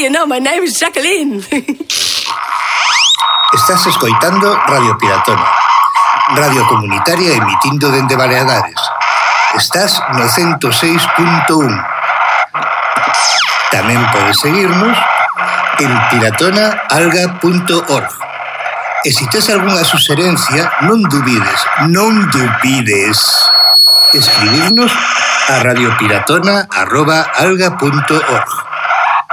know, my name is Jacqueline. Estás escoitando Radio Piratona, radio comunitaria emitindo dende Baleares. Estás no 106.1. Tamén podes seguirnos en piratonaalga.org. E se tes algunha suxerencia, non dubides escribirnos a radiopiratona@alga.org.